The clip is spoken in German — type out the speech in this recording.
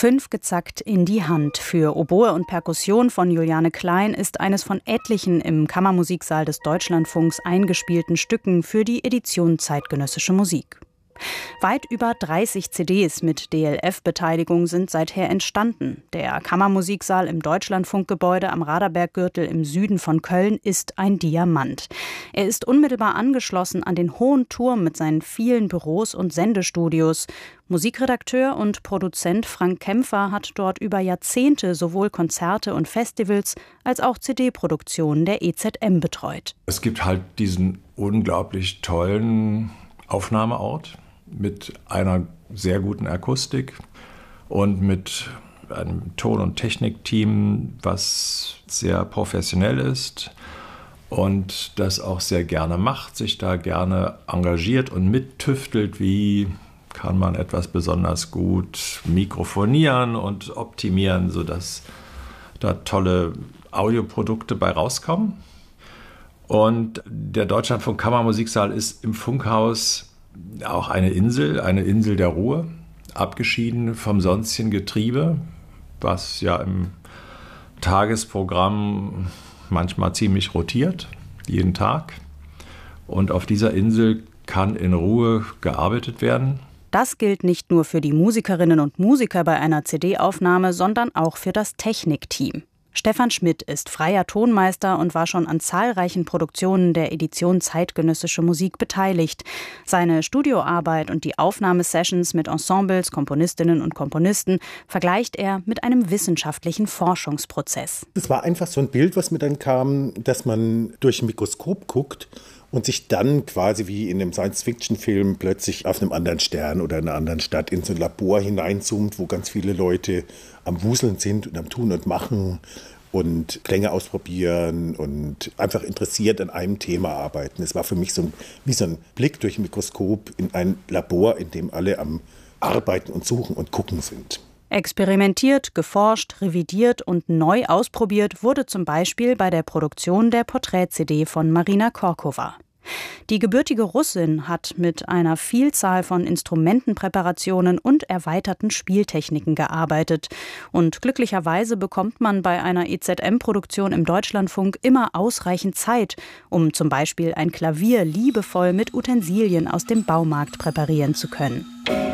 5 gezackt in die Hand für Oboe und Perkussion von Juliane Klein ist eines von etlichen im Kammermusiksaal des Deutschlandfunks eingespielten Stücken für die Edition Zeitgenössische Musik. Weit über 30 CDs mit DLF-Beteiligung sind seither entstanden. Der Kammermusiksaal im Deutschlandfunkgebäude am Raderberggürtel im Süden von Köln ist ein Diamant. Er ist unmittelbar angeschlossen an den hohen Turm mit seinen vielen Büros und Sendestudios. Musikredakteur und Produzent Frank Kämpfer hat dort über Jahrzehnte sowohl Konzerte und Festivals als auch CD-Produktionen der EZM betreut. Es gibt halt diesen unglaublich tollen Aufnahmeort mit einer sehr guten Akustik und mit einem Ton- und Technikteam, was sehr professionell ist und das auch sehr gerne macht, sich da gerne engagiert und mittüftelt, wie kann man etwas besonders gut mikrofonieren und optimieren, sodass da tolle Audioprodukte bei rauskommen. Und der Deutschlandfunk Kammermusiksaal ist im Funkhaus auch eine Insel der Ruhe, abgeschieden vom sonstigen Getriebe, was ja im Tagesprogramm manchmal ziemlich rotiert, jeden Tag. Und auf dieser Insel kann in Ruhe gearbeitet werden. Das gilt nicht nur für die Musikerinnen und Musiker bei einer CD-Aufnahme, sondern auch für das Technikteam. Stefan Schmidt ist freier Tonmeister und war schon an zahlreichen Produktionen der Edition Zeitgenössische Musik beteiligt. Seine Studioarbeit und die Aufnahmesessions mit Ensembles, Komponistinnen und Komponisten vergleicht er mit einem wissenschaftlichen Forschungsprozess. Es war einfach so ein Bild, was mir dann kam, dass man durch ein Mikroskop guckt und sich dann quasi wie in einem Science-Fiction-Film plötzlich auf einem anderen Stern oder in einer anderen Stadt in so ein Labor hineinzoomt, wo ganz viele Leute am Wuseln sind und am Tun und Machen und Klänge ausprobieren und einfach interessiert an einem Thema arbeiten. Es war für mich wie so ein Blick durch ein Mikroskop in ein Labor, in dem alle am Arbeiten und Suchen und Gucken sind. Experimentiert, geforscht, revidiert und neu ausprobiert wurde zum Beispiel bei der Produktion der Porträt-CD von Marina Korkova. Die gebürtige Russin hat mit einer Vielzahl von Instrumentenpräparationen und erweiterten Spieltechniken gearbeitet. Und glücklicherweise bekommt man bei einer EZM-Produktion im Deutschlandfunk immer ausreichend Zeit, um zum Beispiel ein Klavier liebevoll mit Utensilien aus dem Baumarkt präparieren zu können.